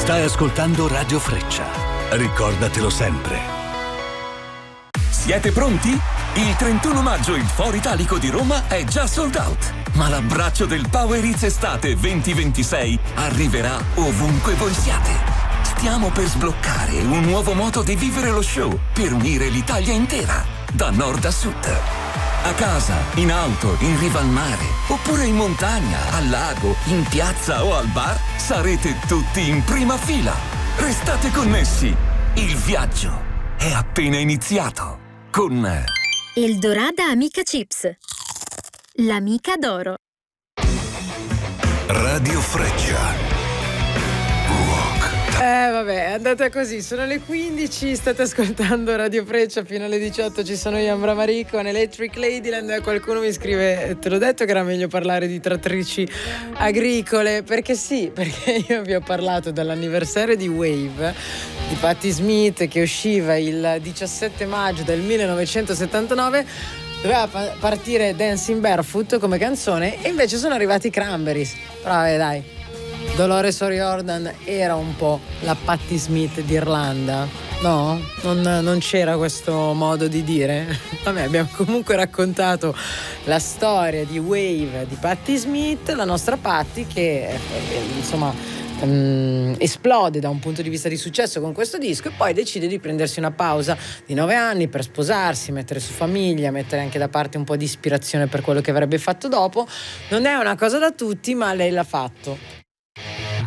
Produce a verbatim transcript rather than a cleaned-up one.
Stai ascoltando Radio Freccia. Ricordatelo sempre. Siete pronti? Il trentuno maggio il Foro Italico di Roma è già sold out. Ma l'abbraccio del Power Hits Estate venti ventisei arriverà ovunque voi siate. Stiamo per sbloccare un nuovo modo di vivere lo show per unire l'Italia intera, da nord a sud. A casa, in auto, in riva al mare, oppure in montagna, al lago, in piazza o al bar, sarete tutti in prima fila. Restate connessi. Il viaggio è appena iniziato. Con Eldorada Amica Chips, l'amica d'oro. Radio Freccia. Eh vabbè, è andata così, sono le quindici, state ascoltando Radio Freccia, fino alle diciotto ci sono io, Ambra Marie con Electric Ladyland. Qualcuno mi scrive, te l'ho detto che era meglio parlare di trattrici agricole, perché sì, perché io vi ho parlato dell'anniversario di Wave, di Patti Smith, che usciva il diciassette maggio del millenovecentosettantanove. Doveva partire Dancing Barefoot come canzone e invece sono arrivati i Cranberries. Però vabbè, dai, Dolores O'Riordan era un po' la Patti Smith d'Irlanda, no? Non, non c'era questo modo di dire? Vabbè, abbiamo comunque raccontato la storia di Wave di Patti Smith, la nostra Patti che eh, insomma Um, esplode da un punto di vista di successo con questo disco e poi decide di prendersi una pausa di nove anni per sposarsi, mettere su famiglia, mettere anche da parte un po' di ispirazione per quello che avrebbe fatto dopo. Non è una cosa da tutti, ma lei l'ha fatto.